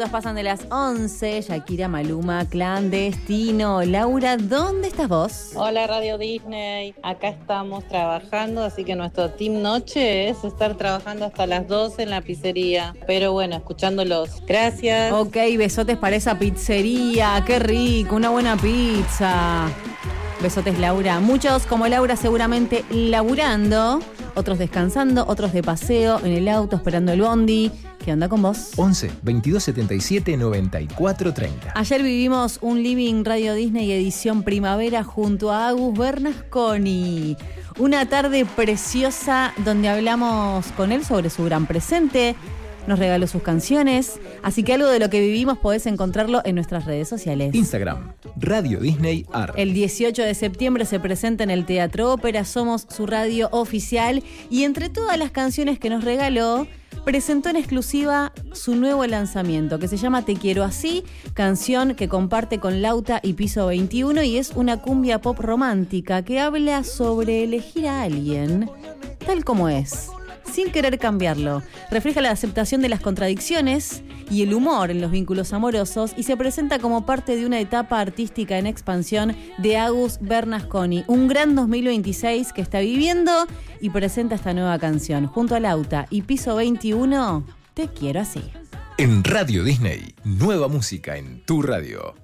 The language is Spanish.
minutos pasan de las 11. Shakira, Maluma, Clandestino. Laura, ¿dónde estás vos? Hola Radio Disney, acá estamos trabajando, así que nuestro team noche es estar trabajando hasta las 12 en la pizzería. Pero bueno, escuchándolos. Gracias. Ok, besotes para esa pizzería. Qué rico, una buena pizza. Besotes, Laura. Muchos, como Laura, seguramente laburando, otros descansando, otros de paseo, en el auto, esperando el bondi. ¿Qué onda con vos? 11 22 77 94 30. Ayer vivimos un Living Radio Disney edición primavera junto a Agus Bernasconi. Una tarde preciosa donde hablamos con él sobre su gran presente. Nos regaló sus canciones, así que algo de lo que vivimos podés encontrarlo en nuestras redes sociales. Instagram, Radio Disney Ar. El 18 de septiembre se presenta en el Teatro Ópera, somos su radio oficial y entre todas las canciones que nos regaló, presentó en exclusiva su nuevo lanzamiento que se llama Te Quiero Así, canción que comparte con Lauta y Piso 21 y es una cumbia pop romántica que habla sobre elegir a alguien tal como es, sin querer cambiarlo. Refleja la aceptación de las contradicciones y el humor en los vínculos amorosos y se presenta como parte de una etapa artística en expansión de Agus Bernasconi. Un gran 2026 que está viviendo y presenta esta nueva canción. Junto a Lauta y Piso 21, Te Quiero Así. En Radio Disney, nueva música en tu radio.